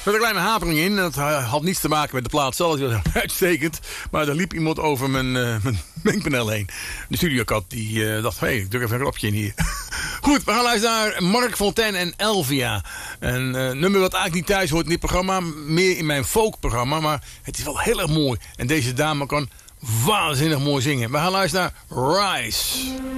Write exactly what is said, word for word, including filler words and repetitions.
een kleine hapering in. Dat had niets te maken met de plaat zelf. Die was uitstekend. Maar er liep iemand over mijn, uh, mijn mengpaneel heen. De studiokat die uh, dacht, hé, hey, ik druk even een knopje in hier. Goed, we gaan luisteren naar Mark Fontaine en Elvia. Een uh, nummer wat eigenlijk niet thuis hoort in dit programma. Meer in mijn folkprogramma. Maar het is wel heel erg mooi. En deze dame kan waanzinnig mooi zingen. We gaan luisteren naar Rise.